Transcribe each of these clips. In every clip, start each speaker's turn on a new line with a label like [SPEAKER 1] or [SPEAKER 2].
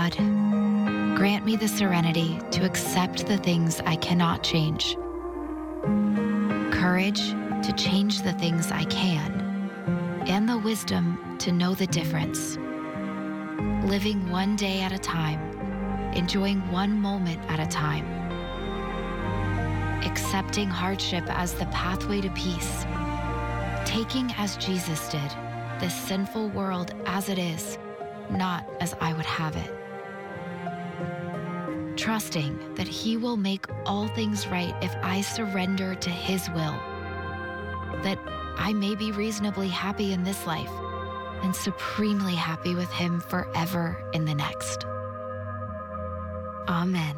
[SPEAKER 1] God, grant me the serenity to accept the things I cannot change, courage to change the things I can, and the wisdom to know the difference. Living one day at a time, enjoying one moment at a time, accepting hardship as the pathway to peace, taking as Jesus did, this sinful world as it is, not as I would have it. Trusting that He will make all things right if I surrender to His will, that I may be reasonably happy in this life and supremely happy with Him forever in the next. Amen.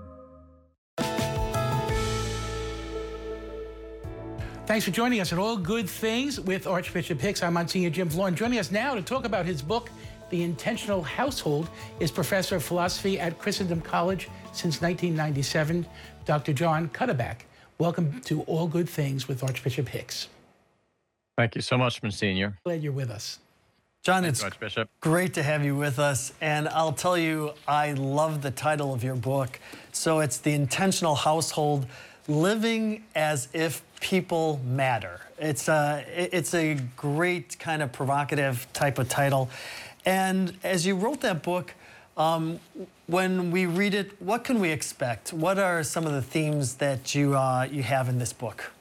[SPEAKER 2] Thanks for joining us at All Good Things with Archbishop Hicks. I'm Monsignor Jim Florin. Joining us now to talk about his book, The Intentional Household, is Professor of Philosophy at Christendom College since 1997, Dr. John Cuddeback. Welcome to All Good Things with Archbishop Hicks.
[SPEAKER 3] Thank you so much, Monsignor.
[SPEAKER 2] Glad you're with us.
[SPEAKER 4] John,
[SPEAKER 3] Thanks,
[SPEAKER 4] it's
[SPEAKER 3] Archbishop.
[SPEAKER 4] great to have you with us. And I'll tell you, I love the title of your book. So it's The Intentional Household, Living as If People Matter. It's a great kind of provocative type of title. And as you wrote that book, when we read it, what can we expect? What are some of the themes that you have in this book?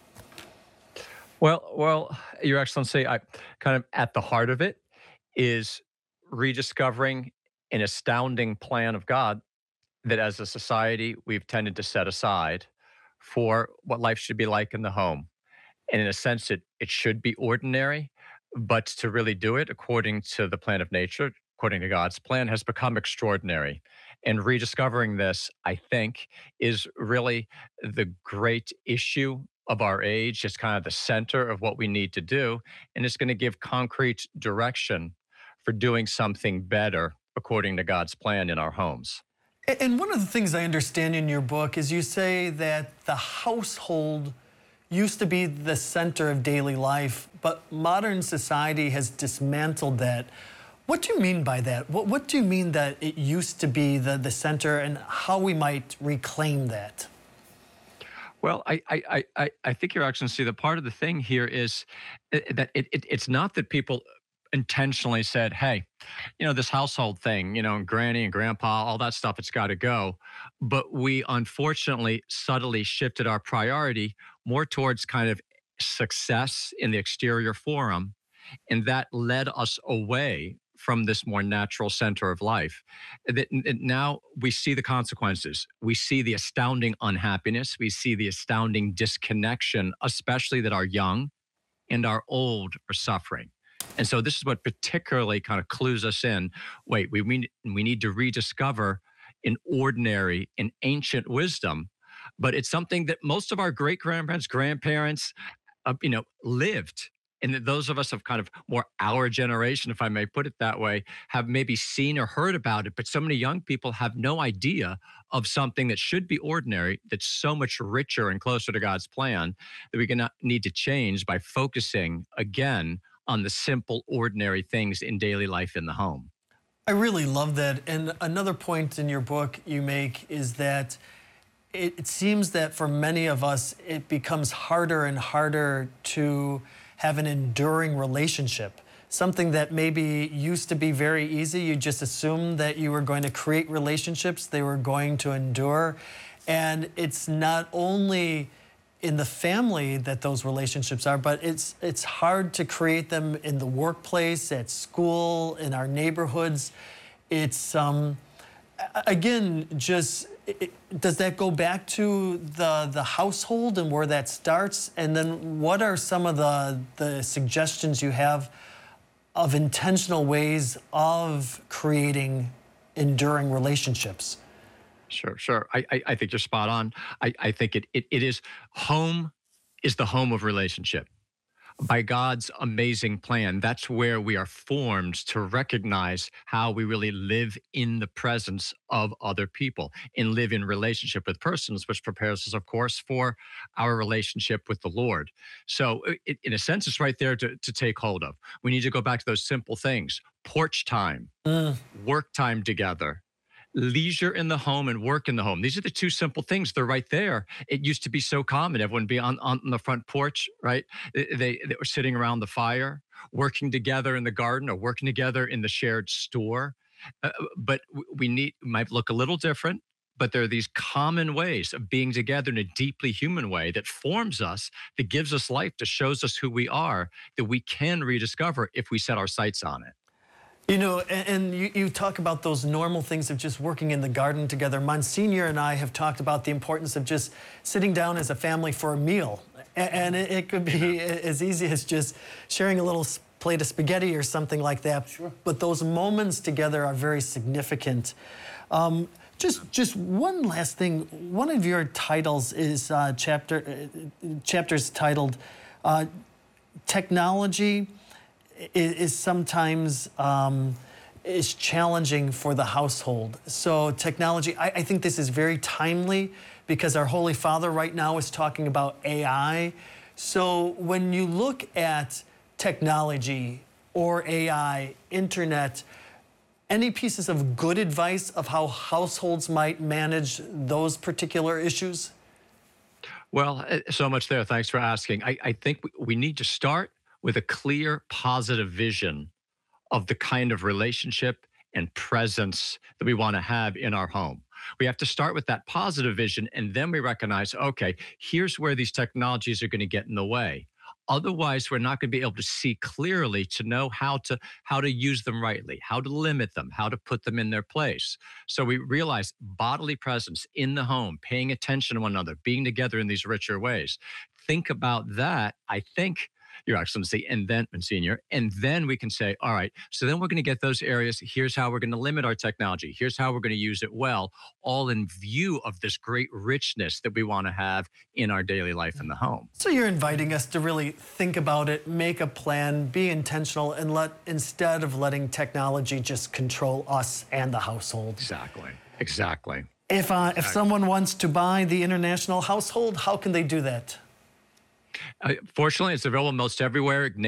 [SPEAKER 3] Well, Your Excellency, I kind of at the heart of it is rediscovering an astounding plan of God that as a society we've tended to set aside for what life should be like in the home. And in a sense, it should be ordinary, but to really do it according to the plan of nature, according to God's plan, has become extraordinary. And rediscovering this, I think, is really the great issue of our age. It's kind of the center of what we need to do. And it's going to give concrete direction for doing something better according to God's plan in our homes.
[SPEAKER 4] And one of the things I understand in your book is you say that the household used to be the center of daily life, but modern society has dismantled that. What do you mean by that? What do you mean that it used to be the center, and how we might reclaim that?
[SPEAKER 3] Well, I think, Your Excellency, the part of the thing here is that it's not that people intentionally said, hey, this household thing, granny and grandpa, all that stuff, it's got to go. But we unfortunately subtly shifted our priority more towards kind of success in the exterior forum. And that led us away from this more natural center of life. That now we see the consequences. We see the astounding unhappiness. We see the astounding disconnection, especially that our young and our old are suffering. And so this is what particularly kind of clues us in. Wait, we need to rediscover an ordinary and ancient wisdom, but it's something that most of our great-grandparents, grandparents, lived. And that those of us of kind of more our generation, if I may put it that way, have maybe seen or heard about it. But so many young people have no idea of something that should be ordinary, that's so much richer and closer to God's plan, that we're going to need to change by focusing again on the simple, ordinary things in daily life in the home.
[SPEAKER 4] I really love that. And another point in your book you make is that it seems that for many of us, it becomes harder and harder to have an enduring relationship. Something that maybe used to be very easy. You just assumed that you were going to create relationships, they were going to endure. And it's not only in the family that those relationships are, but it's hard to create them in the workplace, at school, in our neighborhoods. It's, again, just, does that go back to the household and where that starts? And then what are some of the suggestions you have of intentional ways of creating enduring relationships?
[SPEAKER 3] Sure. I think you're spot on. I think it is, home is the home of relationship. By God's amazing plan, that's where we are formed to recognize how we really live in the presence of other people and live in relationship with persons, which prepares us, of course, for our relationship with the Lord. So in a sense, it's right there to take hold of. We need to go back to those simple things: porch time, work time together, Leisure in the home and work in the home. These are the two simple things. They're right there. It used to be so common. Everyone be on the front porch, right? They were sitting around the fire, working together in the garden or working together in the shared store. But we need, might look a little different, but there are these common ways of being together in a deeply human way that forms us, that gives us life, that shows us who we are, that we can rediscover if we set our sights on it.
[SPEAKER 4] You know, and you talk about those normal things of just working in the garden together. Monsignor and I have talked about the importance of just sitting down as a family for a meal. And it could be as easy as just sharing a little plate of spaghetti or something like that.
[SPEAKER 2] Sure.
[SPEAKER 4] But those moments together are very significant. Just one last thing. One of your titles is chapters titled Technology is sometimes is challenging for the household. So technology, I think this is very timely because our Holy Father right now is talking about AI. So when you look at technology or AI, internet, any pieces of good advice of how households might manage those particular issues?
[SPEAKER 3] Well, so much there. Thanks for asking. I think we need to start with a clear, positive vision of the kind of relationship and presence that we want to have in our home. We have to start with that positive vision, and then we recognize, okay, here's where these technologies are going to get in the way. Otherwise, we're not going to be able to see clearly to know how to use them rightly, how to limit them, how to put them in their place. So we realize bodily presence in the home, paying attention to one another, being together in these richer ways. Think about that, I think, Your Excellency, and then, Monsignor, and then we can say, all right, so then we're going to get those areas. Here's how we're going to limit our technology. Here's how we're going to use it well, all in view of this great richness that we want to have in our daily life in the home.
[SPEAKER 4] So you're inviting us to really think about it, make a plan, be intentional, and instead of letting technology just control us and the household.
[SPEAKER 3] Exactly.
[SPEAKER 4] If someone wants to buy the International Household, how can they do that?
[SPEAKER 3] Fortunately, it's available most everywhere.